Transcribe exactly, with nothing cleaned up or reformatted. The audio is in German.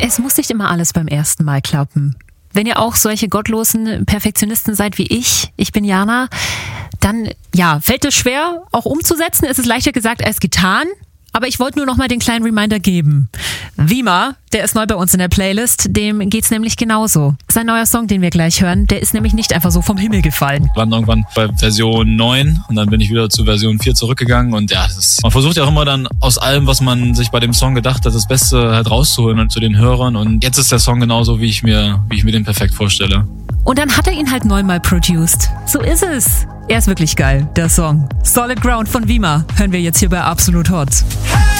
Es muss nicht immer alles beim ersten Mal klappen. Wenn ihr auch solche gottlosen Perfektionisten seid wie ich, ich bin Jana, dann ja, fällt es schwer, auch umzusetzen. Es ist leichter gesagt als getan. Aber ich wollte nur noch mal den kleinen Reminder geben. Wima, der ist neu bei uns in der Playlist, dem geht's nämlich genauso. Sein neuer Song, den wir gleich hören, der ist nämlich nicht einfach so vom Himmel gefallen. Ich war irgendwann bei Version neun und dann bin ich wieder zu Version vier zurückgegangen und ja, das ist, man versucht ja auch immer dann aus allem, was man sich bei dem Song gedacht hat, das Beste halt rauszuholen und zu den Hörern und jetzt ist der Song genauso, wie ich mir, wie ich mir den perfekt vorstelle. Und dann hat er ihn halt neunmal produced. So ist es. Er ist wirklich geil, der Song. Solid Ground von Wima hören wir jetzt hier bei Absolut Hot. Hey!